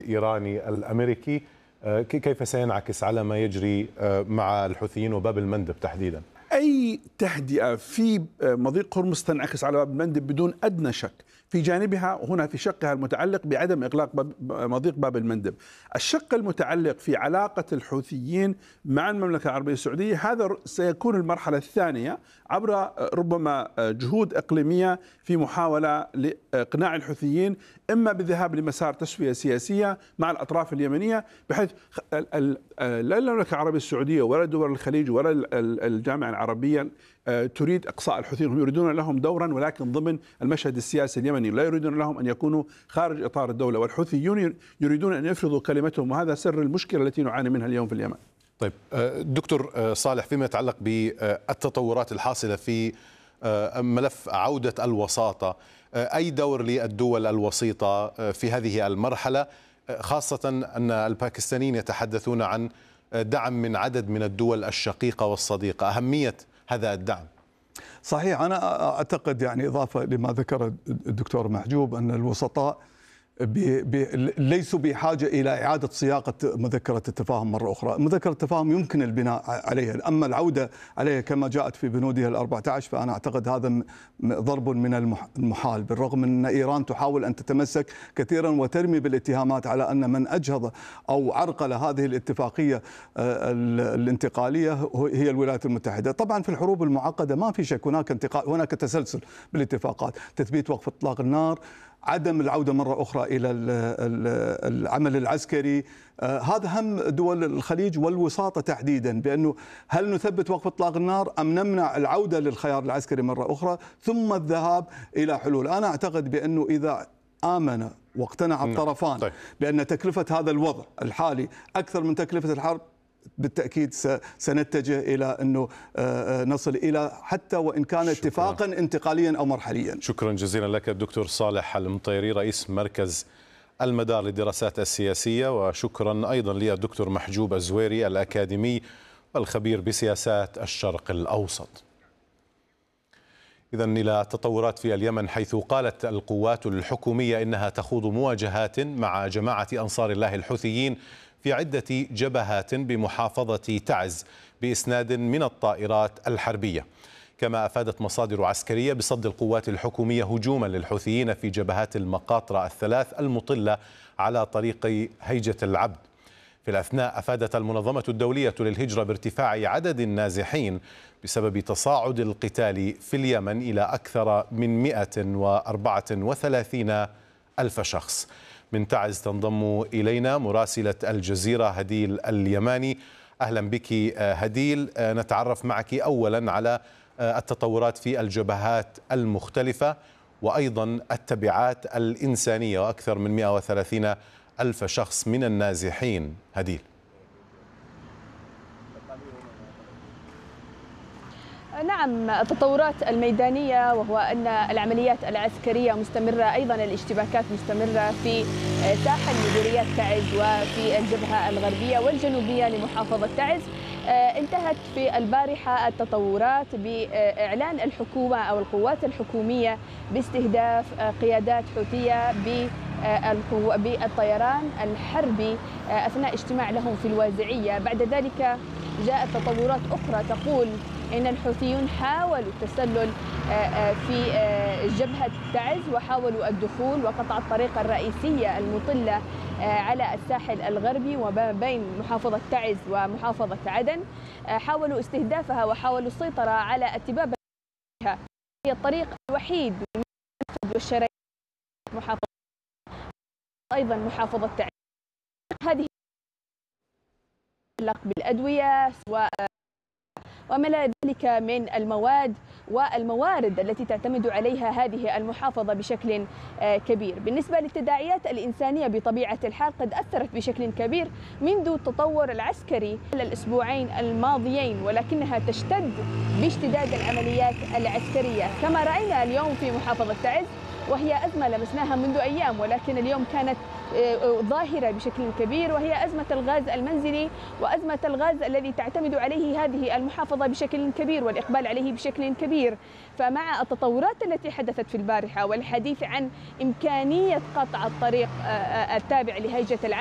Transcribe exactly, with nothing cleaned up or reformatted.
الإيراني الأمريكي كيف سينعكس على ما يجري مع الحوثيين وباب المندب تحديدا؟ أي تهدئة في مضيق هرمز تنعكس على باب المندب بدون أدنى شك، في جانبها هنا في شقها المتعلق بعدم إغلاق مضيق باب المندب. الشق المتعلق في علاقة الحوثيين مع المملكة العربية السعودية هذا سيكون المرحلة الثانية عبر ربما جهود إقليمية في محاولة لإقناع الحوثيين إما بالذهاب لمسار تسوية سياسية مع الأطراف اليمنية، بحيث لا المملكة العربية السعودية ولا دول الخليج ولا الجامعة العربية تريد إقصاء الحوثيين. هم يريدون لهم دورا ولكن ضمن المشهد السياسي اليمني، لا يريدون لهم أن يكونوا خارج إطار الدولة، والحوثيون يريدون أن يفرضوا كلمتهم، وهذا سر المشكلة التي نعاني منها اليوم في اليمن. طيب دكتور صالح، فيما يتعلق بالتطورات الحاصلة في ملف عودة الوساطة، أي دور للدول الوسيطة في هذه المرحلة، خاصة أن الباكستانيين يتحدثون عن دعم من عدد من الدول الشقيقة والصديقة، أهمية هذا الدعم؟ صحيح، أنا أعتقد يعني إضافة لما ذكر الدكتور محجوب أن الوسطاء بي بي ليسوا بحاجة إلى إعادة صياغة مذكرة التفاهم مرة أخرى. مذكرة التفاهم يمكن البناء عليها، أما العودة عليها كما جاءت في بنودها الأربعة عشر فأنا أعتقد هذا ضرب من المحال، بالرغم أن إيران تحاول أن تتمسك كثيرا وترمي بالاتهامات على أن من أجهض أو عرقل هذه الاتفاقية الانتقالية هي الولايات المتحدة. طبعا في الحروب المعقدة ما في شك هناك انتقال، هناك تسلسل بالاتفاقات، تثبيت وقف إطلاق النار، عدم العودة مرة أخرى إلى العمل العسكري. هذا هم دول الخليج والوساطة تحديدا، بأنه هل نثبت وقف إطلاق النار أم نمنع العودة للخيار العسكري مرة أخرى ثم الذهاب إلى حلول. أنا أعتقد بأنه إذا آمن واقتنع الطرفان طيب. بأن تكلفة هذا الوضع الحالي أكثر من تكلفة الحرب، بالتأكيد سنتجه إلى أنه نصل إلى حتى وإن كان اتفاقا انتقاليا أو مرحليا. شكرا جزيلا لك الدكتور صالح المطيري، رئيس مركز المدار للدراسات السياسية، وشكرا أيضا للدكتور محجوب الزويري الأكاديمي والخبير بسياسات الشرق الأوسط. إذن إلى تطورات في اليمن، حيث قالت القوات الحكومية إنها تخوض مواجهات مع جماعة أنصار الله الحوثيين في عدة جبهات بمحافظة تعز بإسناد من الطائرات الحربية. كما أفادت مصادر عسكرية بصد القوات الحكومية هجوما للحوثيين في جبهات المقاطرة الثلاث المطلة على طريق هيجة العبد. في الأثناء أفادت المنظمة الدولية للهجرة بارتفاع عدد النازحين بسبب تصاعد القتال في اليمن إلى أكثر من مئة وأربعة وثلاثين ألف شخص. من تعز تنضم إلينا مراسلة الجزيرة هديل اليماني. أهلا بك هديل، نتعرف معك أولا على التطورات في الجبهات المختلفة وأيضا التبعات الإنسانية، وأكثر من مئة وثلاثين ألف شخص من النازحين. هديل. نعم، التطورات الميدانية وهو أن العمليات العسكرية مستمرة، أيضا الاشتباكات مستمرة في ساحل مديريات تعز وفي الجبهة الغربية والجنوبية لمحافظة تعز. انتهت في البارحة التطورات بإعلان الحكومة أو القوات الحكومية باستهداف قيادات حوثية بالطيران الحربي أثناء اجتماع لهم في الوازعية. بعد ذلك جاءت تطورات أخرى تقول إن الحوثيون حاولوا التسلل في جبهة تعز وحاولوا الدخول وقطع الطريق الرئيسية المطلة على الساحل الغربي وما بين محافظة تعز ومحافظة عدن. حاولوا استهدافها وحاولوا السيطرة على اتباع هي الطريق الوحيد والشرعي محافظة أيضا محافظة تعز. هذه تتعلق بالأدوية وما ذلك من المواد والموارد التي تعتمد عليها هذه المحافظة بشكل كبير. بالنسبة للتداعيات الإنسانية بطبيعة الحال قد أثرت بشكل كبير منذ التطور العسكري الأسبوعين الماضيين، ولكنها تشتد باشتداد العمليات العسكرية كما رأينا اليوم في محافظة تعز، وهي أزمة لمسناها منذ أيام، ولكن اليوم كانت ظاهرة بشكل كبير، وهي أزمة الغاز المنزلي وأزمة الغاز الذي تعتمد عليه هذه المحافظة بشكل كبير والإقبال عليه بشكل كبير. فمع التطورات التي حدثت في البارحة والحديث عن إمكانية قطع الطريق التابع لهيجة العالم